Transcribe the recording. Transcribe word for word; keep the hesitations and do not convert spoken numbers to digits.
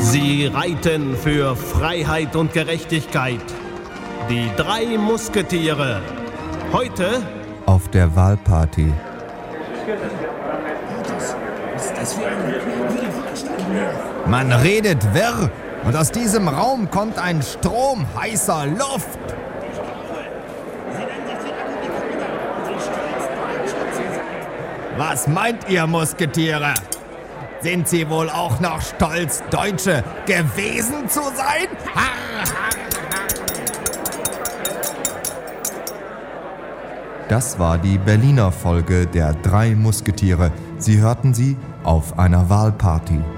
Sie reiten für Freiheit und Gerechtigkeit. Die drei Musketiere. Heute auf der Wahlparty. Man redet wirr und aus diesem Raum kommt ein Strom heißer Luft. Was meint ihr, Musketiere? Sind Sie wohl auch noch stolz, Deutsche gewesen zu sein? Das war die Berliner Folge der drei Musketiere. Sie hörten sie auf einer Wahlparty.